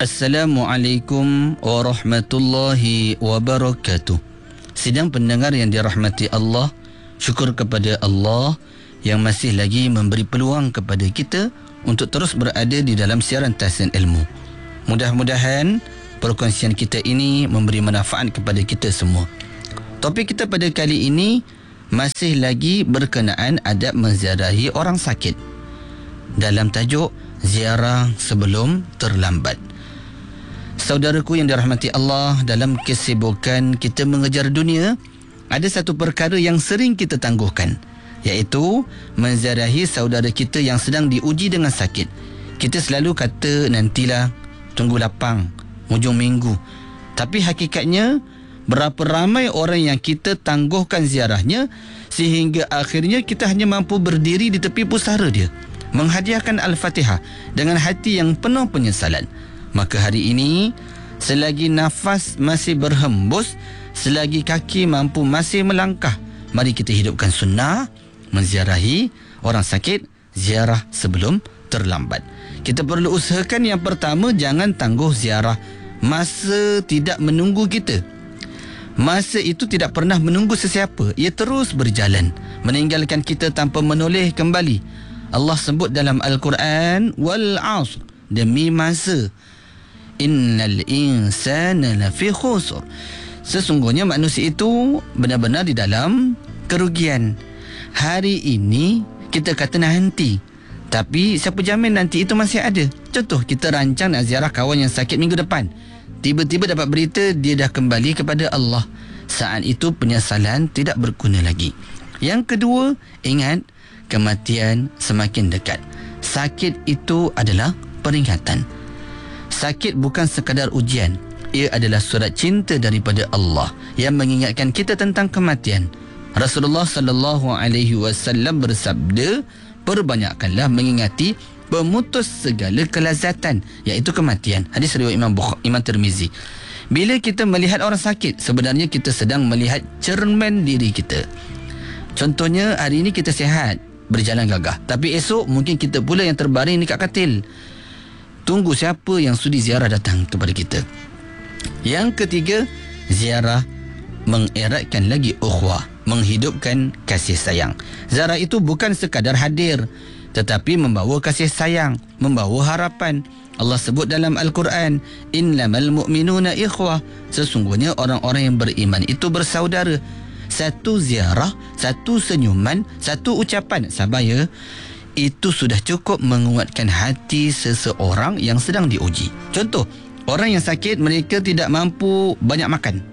Assalamualaikum warahmatullahi wabarakatuh. Sidang pendengar yang dirahmati Allah, syukur kepada Allah yang masih lagi memberi peluang kepada kita untuk terus berada di dalam siaran Tahsin Ilmu. Mudah-mudahan perkongsian kita ini memberi manfaat kepada kita semua. Topik kita pada kali ini masih lagi berkenaan adab menziarahi orang sakit dalam tajuk ziarah sebelum terlambat. Saudaraku yang dirahmati Allah, dalam kesibukan kita mengejar dunia, ada satu perkara yang sering kita tangguhkan, iaitu menziarahi saudara kita yang sedang diuji dengan sakit. Kita selalu kata nantilah, tunggu lapang, hujung minggu. Tapi hakikatnya, berapa ramai orang yang kita tangguhkan ziarahnya sehingga akhirnya kita hanya mampu berdiri di tepi pusara dia, menghadiahkan Al-Fatihah dengan hati yang penuh penyesalan. Maka hari ini, selagi nafas masih berhembus, selagi kaki mampu masih melangkah, mari kita hidupkan sunnah menziarahi orang sakit, ziarah sebelum terlambat. Kita perlu usahakan yang pertama, jangan tangguh ziarah masa tidak menunggu kita. Masa itu tidak pernah menunggu sesiapa, ia terus berjalan, meninggalkan kita tanpa menoleh kembali. Allah sebut dalam Al-Quran, wal 'asr, demi masa, innal insana lafi khusr, sesungguhnya manusia itu benar-benar di dalam kerugian. Hari ini kita kata nanti, tapi siapa jamin nanti itu masih ada? Contoh, kita rancang nak ziarah kawan yang sakit minggu depan, tiba-tiba dapat berita dia dah kembali kepada Allah. Saat itu penyesalan tidak berguna lagi. Yang kedua, ingat, kematian semakin dekat. Sakit itu adalah peringatan. Sakit bukan sekadar ujian, ia adalah surat cinta daripada Allah yang mengingatkan kita tentang kematian. Rasulullah sallallahu alaihi wasallam bersabda, perbanyakkanlah mengingati pemutus segala kelazatan, iaitu kematian. Hadis riwayat Imam Tirmizi. Bila kita melihat orang sakit, sebenarnya kita sedang melihat cermin diri kita. Contohnya, hari ini kita sihat, berjalan gagah, tapi esok mungkin kita pula yang terbaring dekat katil. Tunggu siapa yang sudi ziarah datang kepada kita. Yang ketiga, ziarah mengeratkan lagi ukhuwah, menghidupkan kasih sayang. Ziarah itu bukan sekadar hadir, tetapi membawa kasih sayang, membawa harapan. Allah sebut dalam Al-Quran, innamal mu'minuna ikhwah, sesungguhnya orang-orang yang beriman itu bersaudara. Satu ziarah, satu senyuman, satu ucapan, sabar ya, itu sudah cukup menguatkan hati seseorang yang sedang diuji. Contoh, orang yang sakit, mereka tidak mampu banyak makan,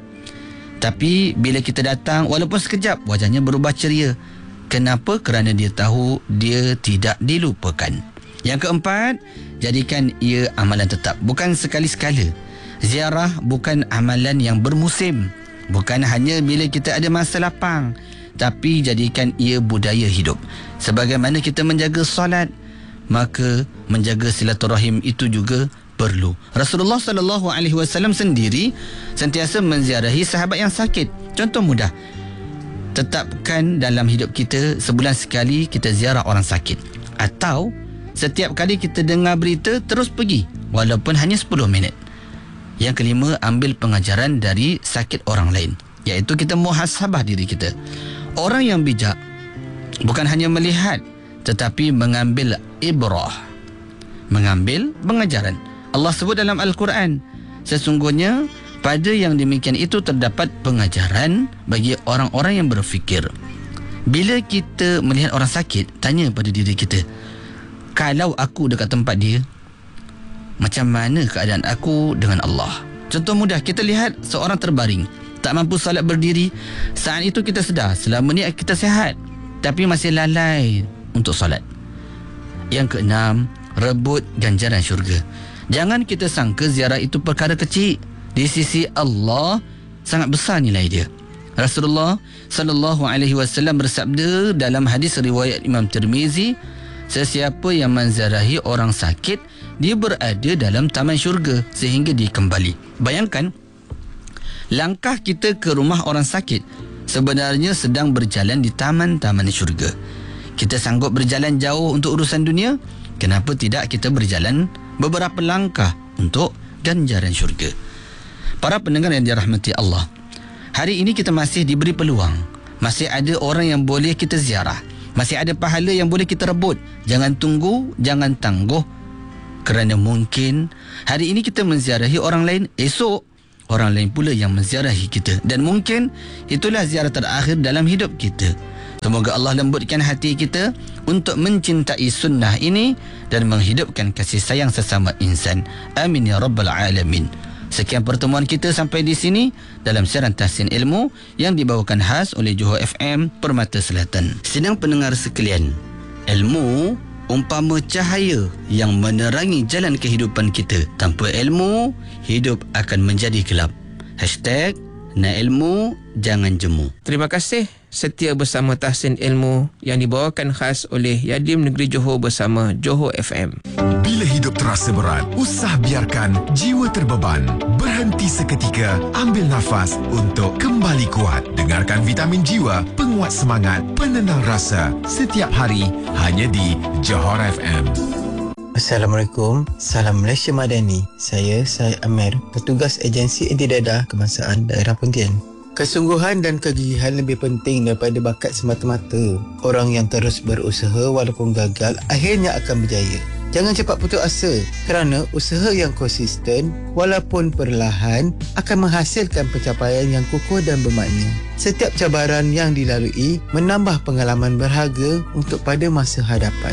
tapi bila kita datang, walaupun sekejap, wajahnya berubah ceria. Kenapa? Kerana dia tahu dia tidak dilupakan. Yang keempat, jadikan ia amalan tetap, bukan sekali-sekala. Ziarah bukan amalan yang bermusim, bukan hanya bila kita ada masa lapang, tapi jadikan ia budaya hidup. Sebagaimana kita menjaga solat, maka menjaga silaturahim itu juga perlu. Rasulullah sallallahu alaihi wasallam sendiri sentiasa menziarahi sahabat yang sakit. Contoh mudah, tetapkan dalam hidup kita sebulan sekali kita ziarah orang sakit, atau setiap kali kita dengar berita terus pergi walaupun hanya 10 minit. Yang kelima, ambil pengajaran dari sakit orang lain, iaitu kita muhasabah diri kita. Orang yang bijak bukan hanya melihat, tetapi mengambil ibrah, mengambil pengajaran. Allah sebut dalam Al-Quran, sesungguhnya pada yang demikian itu terdapat pengajaran bagi orang-orang yang berfikir. Bila kita melihat orang sakit, tanya pada diri kita, kalau aku dekat tempat dia, macam mana keadaan aku dengan Allah? Contoh mudah, kita lihat seorang terbaring, tak mampu salat berdiri. Saat itu kita sedar, selama ni kita sihat, tapi masih lalai untuk salat. Yang keenam, rebut ganjaran syurga. Jangan kita sangka ziarah itu perkara kecil. Di sisi Allah sangat besar nilai dia. Rasulullah sallallahu alaihi wasallam bersabda dalam hadis riwayat Imam Tirmizi, sesiapa yang menziarahi orang sakit, dia berada dalam taman syurga sehingga dia kembali. Bayangkan, langkah kita ke rumah orang sakit sebenarnya sedang berjalan di taman-taman syurga. Kita sanggup berjalan jauh untuk urusan dunia, kenapa tidak kita berjalan beberapa langkah untuk ganjaran syurga. Para pendengar yang dirahmati Allah, hari ini kita masih diberi peluang. Masih ada orang yang boleh kita ziarah. Masih ada pahala yang boleh kita rebut. Jangan tunggu, jangan tangguh. Kerana mungkin hari ini kita menziarahi orang lain, esok orang lain pula yang menziarahi kita. Dan mungkin itulah ziarah terakhir dalam hidup kita. Semoga Allah lembutkan hati kita untuk mencintai sunnah ini dan menghidupkan kasih sayang sesama insan. Amin ya rabbal alamin. Sekian pertemuan kita sampai di sini dalam siaran Tahsin Ilmu yang dibawakan khas oleh Johor FM Permata Selatan. Sedang pendengar sekalian, ilmu umpama cahaya yang menerangi jalan kehidupan kita. Tanpa ilmu, hidup akan menjadi gelap. #nak ilmu, jangan jemu. Terima kasih setia bersama Tahsin Ilmu yang dibawakan khas oleh Yadim Negeri Johor bersama Johor FM. Bila hidup terasa berat, usah biarkan jiwa terbeban. Berhenti seketika, ambil nafas untuk kembali kuat. Dengarkan Vitamin Jiwa, penguat semangat, penenang rasa. Setiap hari, hanya di Johor FM. Assalamualaikum, salam Malaysia Madani. Saya Amir, petugas agensi anti dadah kebangsaan daerah Pontian. Kesungguhan dan kegigihan lebih penting daripada bakat semata-mata. Orang yang terus berusaha walaupun gagal akhirnya akan berjaya. Jangan cepat putus asa kerana usaha yang konsisten walaupun perlahan akan menghasilkan pencapaian yang kukuh dan bermakna. Setiap cabaran yang dilalui menambah pengalaman berharga untuk pada masa hadapan.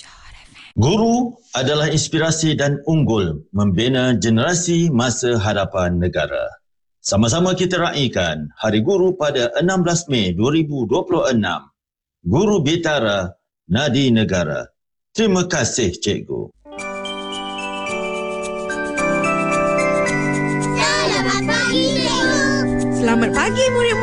Guru adalah inspirasi dan unggul membina generasi masa hadapan negara. Sama-sama kita raikan Hari Guru pada 16 Mei 2026. Guru Bitara, Nadi Negara. Terima kasih, Cikgu. Selamat pagi, murid-murid.